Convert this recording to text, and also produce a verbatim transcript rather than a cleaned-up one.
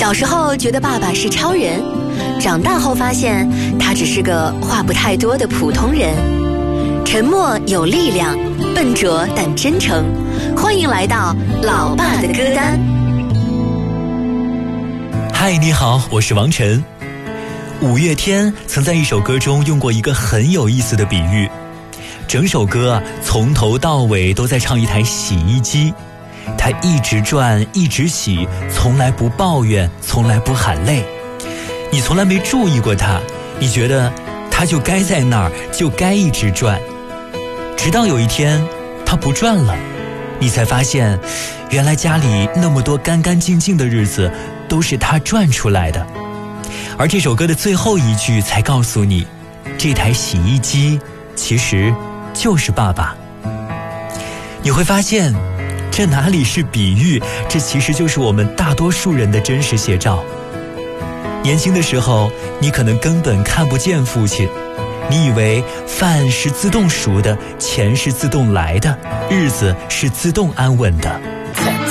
小时候觉得爸爸是超人，长大后发现他只是个话不太多的普通人。沉默有力量，笨拙但真诚。欢迎来到老爸的歌单。 嗨，你好，我是王晨。五月天曾在一首歌中用过一个很有意思的比喻，整首歌啊，从头到尾都在唱一台洗衣机，它一直转，一直洗，从来不抱怨，从来不喊累。你从来没注意过它，你觉得它就该在那儿，就该一直转。直到有一天，它不转了，你才发现，原来家里那么多干干净净的日子，都是它转出来的。而这首歌的最后一句才告诉你，这台洗衣机其实就是爸爸。你会发现，这哪里是比喻，这其实就是我们大多数人的真实写照。年轻的时候，你可能根本看不见父亲，你以为饭是自动熟的，钱是自动来的，日子是自动安稳的。